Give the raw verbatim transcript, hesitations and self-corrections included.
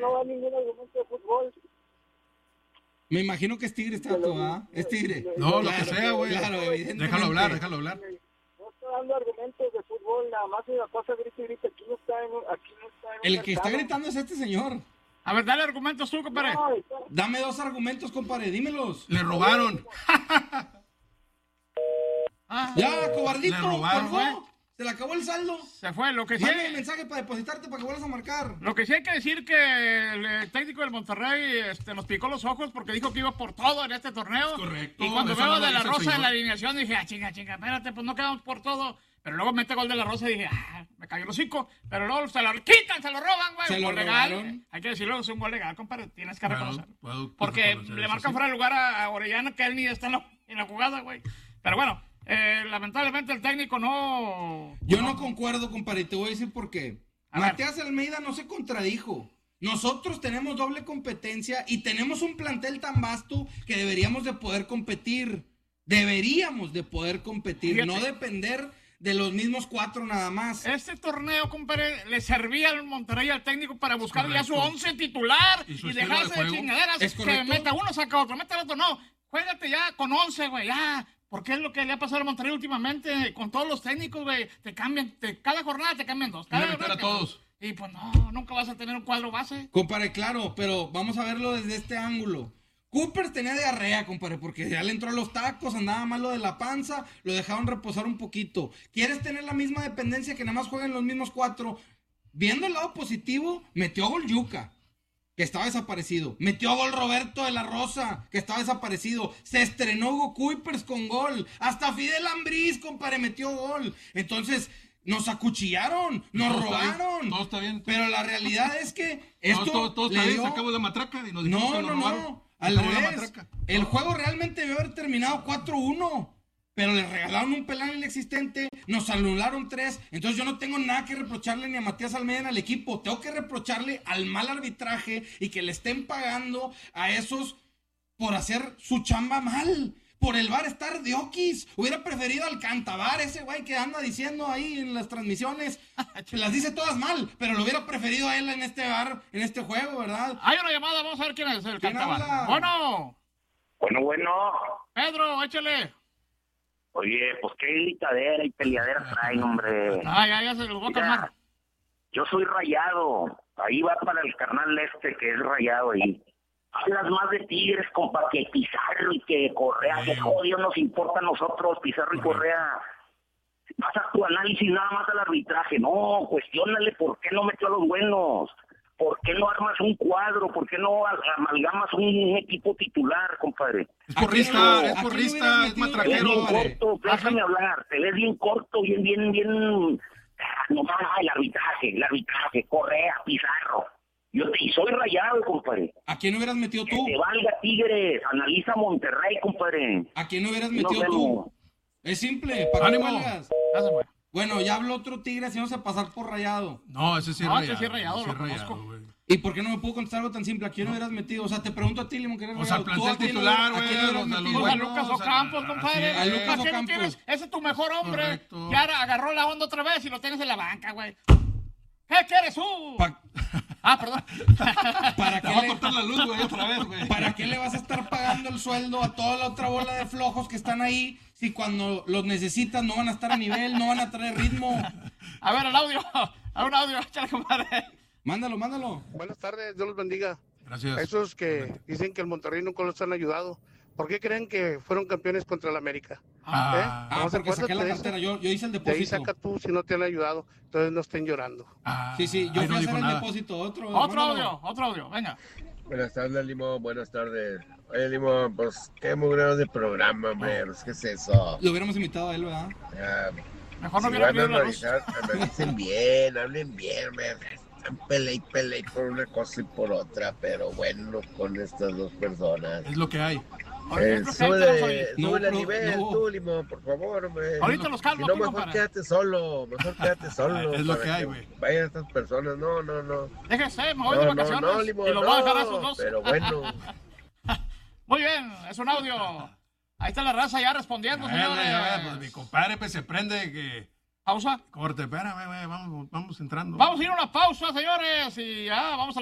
no da ningún argumento de fútbol. Me imagino que es Tigre, está todo, ¿ah? Es Tigre. No, claro, lo que sea, güey. Claro, evidentemente. Déjalo hablar, déjalo hablar. No está dando argumentos de fútbol, nada más una cosa grita y grita. Aquí no está en, aquí no está en El que está gritando es este señor. A ver, dale argumentos tú, compadre. No, está... Dame dos argumentos, compadre, dímelos. Le robaron. Ah, Ya, cobardito, Le robaron, colgó. güey. Se le acabó el saldo. se fue. Lo que sí, Manda un mensaje para depositarte para que vuelvas a marcar. lo que sí hay que decir que el técnico del Monterrey este, nos picó los ojos porque dijo que iba por todo en este torneo. Es correcto, Y cuando eso veo no lo de la dice el Rosa en señor. la alineación dije, ah, chinga, chinga, espérate, pues no quedamos por todo. Pero luego mete gol de la Rosa y dije, ah, me cayó el hocico. Pero luego se lo quitan, se lo roban, güey. Se Un lo gol legal. robaron. Hay que decirlo, es un gol legal, compadre. Tienes que Bueno, reconocerlo. puedo Porque reconocer le eso, marcan sí. fuera de lugar a, a Orellana, que él ni está en la, en la jugada, güey. Pero bueno, eh, lamentablemente el técnico no... Yo no concuerdo, compadre, y te voy a decir por qué. A ver. Matías Almeida no se contradijo. Nosotros tenemos doble competencia y tenemos un plantel tan vasto que deberíamos de poder competir. Deberíamos de poder competir, Fíjate. no depender de los mismos cuatro nada más. Este torneo, compadre, le servía al Monterrey al técnico para buscar ya su Correcto. once titular Y y, su estilo dejarse de de, juego. chingaderas. ¿Es Que correcto? meta uno, saca otro, meta el otro. No, juégate ya con once, güey, ya. Porque es lo que le ha pasado al Monterrey últimamente con todos los técnicos, güey. Te cambian, te, cada jornada te cambian dos. Y le Cada meter a jornada te- todos. Y pues no, nunca vas a tener un cuadro base. Compadre, claro, pero vamos a verlo desde este ángulo. Cooper tenía diarrea, compadre, porque ya le entró a los tacos, andaba mal lo de la panza, lo dejaron reposar un poquito. ¿Quieres tener la misma dependencia que nada más jueguen los mismos cuatro? Viendo el lado positivo, metió gol Yuca, que estaba desaparecido. Metió gol Roberto de la Rosa, que estaba desaparecido. Se estrenó Hugo Kuipers con gol. Hasta Fidel Ambriz, compadre, metió gol. Entonces, nos acuchillaron, nos Todo está bien, robaron. todo está bien. Pero la realidad es que esto Todo, todo, todo le está bien, dio- sacamos la matraca y nos dijeron no, que nos no, robaron. no. Al Sacamos la revés. matraca. El juego realmente debió haber terminado cuatro uno. Pero le regalaron un pelán inexistente. Nos anularon tres. Entonces yo no tengo nada que reprocharle ni a Matías Almeida ni al equipo. Tengo que reprocharle al mal arbitraje y que le estén pagando a esos por hacer su chamba mal. Por el V A R estar de oquis. Hubiera preferido al Cantabar, ese güey que anda diciendo ahí en las transmisiones. Se las dice todas mal, pero lo hubiera preferido a él en este V A R, en este juego, ¿verdad? Hay una llamada, vamos a ver quién es el ¿Quién Cantabar. habla? Bueno, Bueno, bueno. Pedro, échale. Oye, pues qué gritadera y peleadera traen, hombre. Ah, ya, ya se los voy a Mira, calmar. yo soy Rayado. Ahí va para el carnal este que es Rayado ahí. Hablas más de Tigres, compa, que Pizarro y que Correa. Que jodido nos importa a nosotros, Pizarro y Correa. Vas a tu análisis nada más al arbitraje. No, cuestiónale por qué no metió a los buenos. ¿Por qué no armas un cuadro? ¿Por qué no amalgamas un equipo titular, compadre? Es ¿A quién porrista, no? es ¿A quién porrista, hubieras es metido? Te ves bien matraquero. corto, déjame hablar, te ves bien corto, bien, bien, bien... Nomás el arbitraje, el arbitraje, Correa, Pizarro. Yo te, y soy Rayado, compadre. ¿A quién hubieras metido Que tú? te valga Tigres, analiza Monterrey, compadre. ¿A quién hubieras Nos metido vemos. tú? Es simple, ¿para qué Ánimo. cuelgas? Ya se fue. Bueno, ya habló otro tigre haciéndose pasar por Rayado. No, ese sí es No, rayado. ese sí es Rayado, ese lo es rayado, conozco. güey. ¿Y por qué no me puedo contestar algo tan simple? ¿A quién hubieras metido? O sea, te pregunto a ti, Limón, que eres O sea, el Rayado. ¿Tú a plantel quién titular, hubieras- a quién güey, hubieras los de los metido? Pues a buenos, Lucas o sea, Ocampos, así compadre. es. A Lucas ¿Para qué no Ocampos. tienes? Ese es tu mejor hombre. Correcto. Ya agarró la onda otra vez y lo tienes en la banca, güey. ¿Qué quieres tú? Pa- Ah, perdón. ¿Para Te qué va a le- cortar la luz, güey, otra vez, güey. ¿Para qué le vas a estar pagando el sueldo a toda la otra bola de flojos que están ahí si cuando los necesitas no van a estar a nivel, no van a traer ritmo? A ver, el audio. A un audio, échale, compadre. Mándalo, mándalo. Buenas tardes, Dios los bendiga. Gracias. Esos que dicen que el Monterrey nunca los han ayudado, ¿por qué creen que fueron campeones contra el América? Ah, ¿Eh? Ah, Vamos a porque saqué la acuérdate de eso. cartera. Yo, yo hice el De ahí depósito. saca tú si no te han ayudado, entonces no estén llorando. ah, Sí, sí, yo ahí fui no a dijo hacer el nada. depósito. Otro, Otro mándalo. audio, otro audio, venga. Buenas tardes, Limón. Buenas tardes. Oye, Limón, pues qué mugrero de programa, hombre. Pues, ¿qué es eso? Lo hubiéramos invitado a él, ¿verdad? Ah, Mejor no si hubiera van a venido la luz. analizar, analicen bien, hablen bien, hombre. Están pele y pele por una cosa y por otra, pero bueno, con estas dos personas. Es lo que hay. Ahorita Eh, los calentamos súbele, ahí. No, súbele el pero- nivel, no. tú, Limón, por favor, hombre. Ahorita los calmo, Si no, tú, mejor compadre. quédate solo, mejor quédate solo. Es lo para que hay, güey. Vayan estas personas, no, no, no. Déjese, me voy de No, no, vacaciones no, Limón, y los voy a dejar a no, esos dos. pero bueno. Muy bien, es un audio. Ahí está la raza ya respondiendo, A ver, señores. a ver, pues mi compadre pues, se prende que... Pausa. Corte, espérame, güey, vamos, vamos entrando. Vamos a ir a una pausa, señores, y ya vamos a